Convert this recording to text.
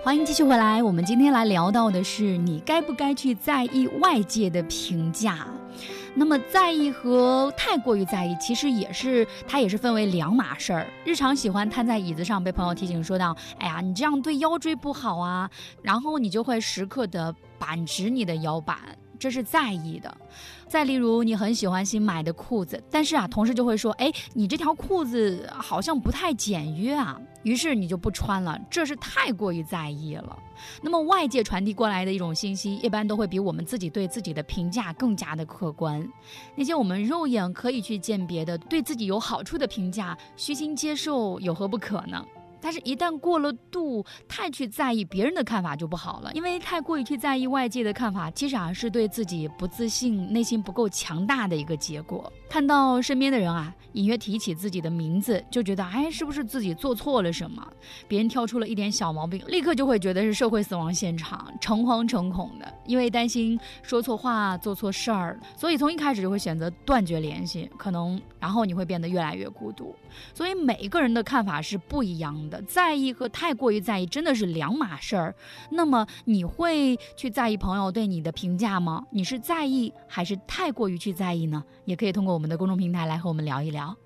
欢迎继续回来，我们今天来聊到的是你该不该去在意外界的评价。那么在意和太过于在意其实它也是分为两码事儿。日常喜欢瘫在椅子上被朋友提醒说到，哎呀，你这样对腰椎不好啊，然后你就会时刻的板直你的腰板，这是在意的。再例如你很喜欢新买的裤子，但是同事就会说，哎，你这条裤子好像不太简约啊，于是你就不穿了，这是太过于在意了。那么外界传递过来的一种信息，一般都会比我们自己对自己的评价更加的客观。那些我们肉眼可以去鉴别的对自己有好处的评价，虚心接受有何不可呢？但是一旦过了度，太去在意别人的看法就不好了，因为太过于去在意外界的看法，其实是对自己不自信、内心不够强大的一个结果。看到身边的人隐约提起自己的名字，就觉得是不是自己做错了什么？别人挑出了一点小毛病，立刻就会觉得是社会死亡现场，诚惶诚恐的，因为担心说错话、做错事儿，所以从一开始就会选择断绝联系，然后你会变得越来越孤独。所以每一个人的看法是不一样的，在意和太过于在意真的是两码事儿。那么你会去在意朋友对你的评价吗？你是在意还是太过于去在意呢？也可以通过我们的公众平台来和我们聊一聊。